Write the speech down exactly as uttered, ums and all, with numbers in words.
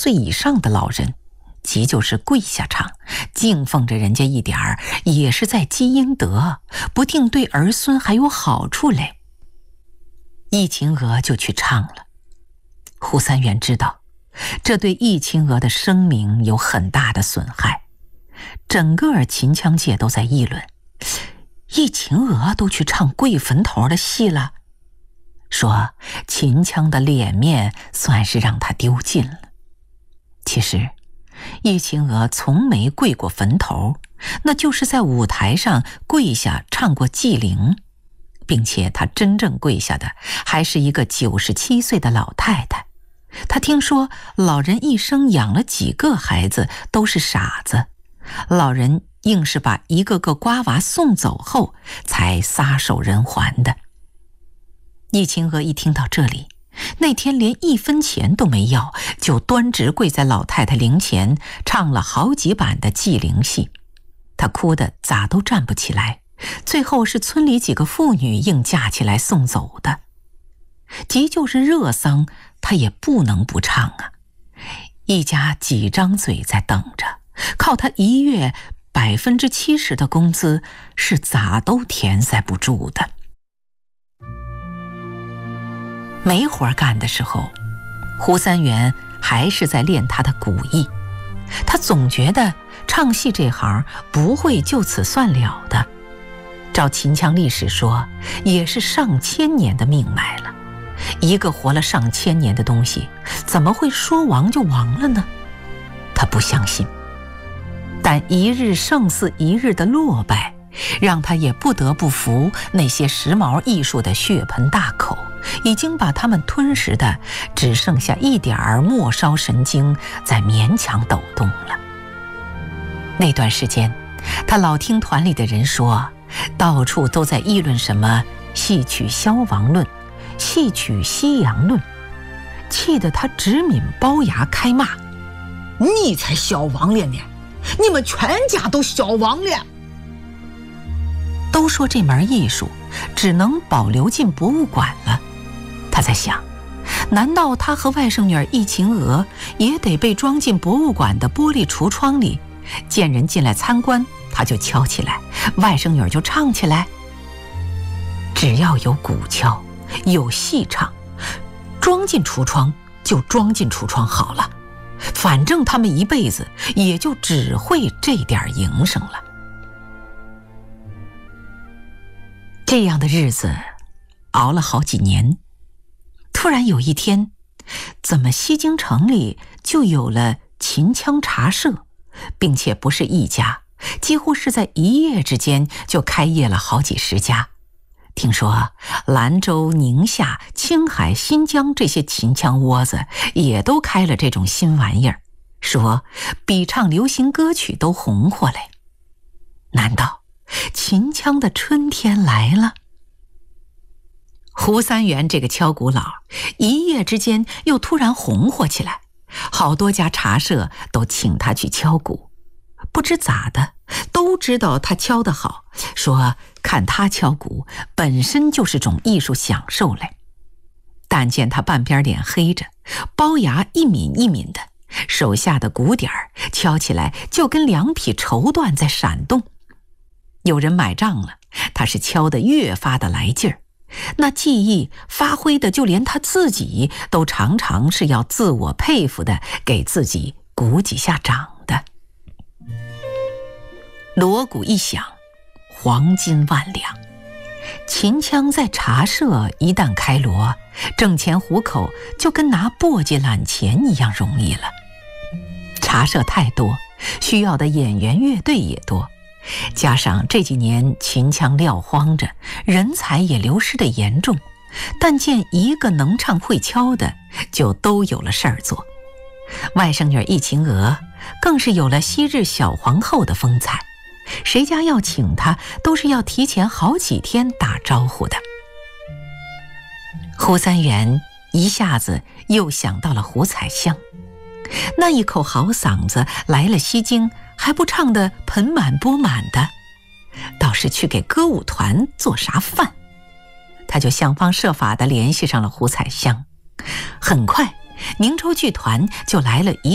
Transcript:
岁以上的老人，即就是跪下唱，敬奉着人家一点儿，也是在积阴德，不定对儿孙还有好处嘞。易秦娥就去唱了。胡三元知道，这对易秦娥的声名有很大的损害，整个秦腔界都在议论，易秦娥都去唱跪坟头的戏了，说秦腔的脸面算是让他丢尽了。其实易秦娥从没跪过坟头，那就是在舞台上跪下唱过祭灵，并且她真正跪下的还是一个九十七岁的老太太。她听说老人一生养了几个孩子都是傻子，老人硬是把一个个瓜娃送走后才撒手人寰的。易秦娥一听到这里，那天连一分钱都没要，就端直跪在老太太灵前，唱了好几版的祭灵戏。她哭得咋都站不起来，最后是村里几个妇女硬架起来送走的。即就是热丧，她也不能不唱啊。一家几张嘴在等着，靠她一月百分之七十的工资是咋都填塞不住的。没活干的时候，胡三元还是在练他的古艺。他总觉得唱戏这行不会就此算了的，照秦腔历史说，也是上千年的命脉了。一个活了上千年的东西，怎么会说亡就亡了呢？他不相信。但一日胜似一日的落败，让他也不得不服那些时髦艺术的血盆大口，已经把他们吞噬的只剩下一点儿末梢神经在勉强抖动了。那段时间，他老听团里的人说，到处都在议论什么戏曲消亡论、戏曲西洋论，气得他直抿包牙开骂： 你才消亡了呢，你们全家都消亡了。 都说这门艺术只能保留进博物馆了，他在想，难道他和外甥女易秦娥也得被装进博物馆的玻璃橱窗里，见人进来参观他就敲起来，外甥女就唱起来？只要有鼓敲，有戏唱，装进橱窗就装进橱窗好了，反正他们一辈子也就只会这点营生了。这样的日子熬了好几年，突然有一天，怎么西京城里就有了秦腔茶社，并且不是一家，几乎是在一夜之间就开业了好几十家。听说兰州、宁夏、青海、新疆这些秦腔窝子也都开了这种新玩意儿，说比唱流行歌曲都红火嘞。难道秦腔的春天来了？胡三元这个敲鼓佬一夜之间又突然红火起来，好多家茶社都请他去敲鼓。不知咋的，都知道他敲得好，说看他敲鼓本身就是种艺术享受嘞。但见他半边脸黑着，包牙一抿一抿的，手下的鼓点儿敲起来就跟两匹绸缎在闪动。有人买账了，他是敲得越发的来劲儿，那技艺发挥的就连他自己都常常是要自我佩服的，给自己鼓几下掌的。锣鼓一响，黄金万两。秦腔在茶社一旦开锣，挣钱糊口就跟拿簸箕揽钱一样容易了。茶社太多，需要的演员乐队也多，加上这几年秦腔撂荒着，人才也流失的严重，但见一个能唱会敲的，就都有了事儿做。外甥女易秦娥更是有了昔日小皇后的风采，谁家要请她都是要提前好几天打招呼的。胡三元一下子又想到了胡彩香，那一口好嗓子来了西京还不唱得盆满钵满的，倒是去给歌舞团做啥饭。他就想方设法地联系上了胡彩香，很快宁州剧团就来了一